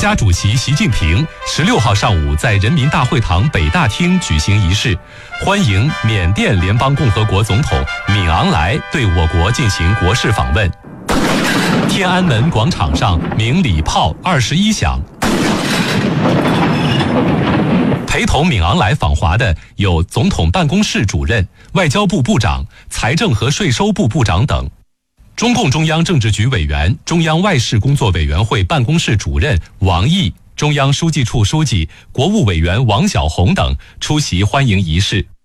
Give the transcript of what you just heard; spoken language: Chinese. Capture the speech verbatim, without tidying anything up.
家主席习近平十六号上午在人民大会堂北大厅举行仪式，欢迎缅甸联邦共和国总统敏昂莱对我国进行国事访问。天安门广场上鸣礼炮二十一响。陪同敏昂莱访华的有总统办公室主任、外交部部长、财政和税收部部长等。中共中央政治局委员、中央外事工作委员会办公室主任王毅、中央书记处书记、国务委员王晓红等出席欢迎仪式。